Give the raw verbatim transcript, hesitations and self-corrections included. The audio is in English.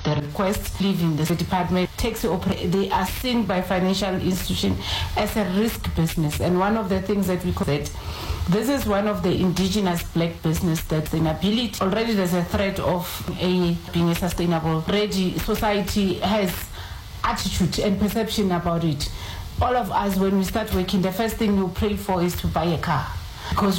the request leaving the department, taxi operator, they are seen by financial institution as a risk business. And one of the things that we call it, this is one of the indigenous black business that sustainability, already there's a threat of a being a sustainable. Already society has attitude and perception about it. All of us, when we start working, the first thing you pray for is to buy a car. Because